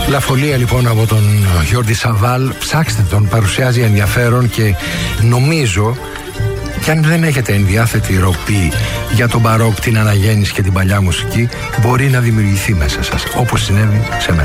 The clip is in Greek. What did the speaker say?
Λαφολία λοιπόν από τον Γιώργη Σαβάλ. Ψάξτε τον, παρουσιάζει ενδιαφέρον και νομίζω κι αν δεν έχετε ενδιάθετη ροπή για τον μπαρόκ, την αναγέννηση και την παλιά μουσική, μπορεί να δημιουργηθεί μέσα σας, όπως συνέβη σε μένα.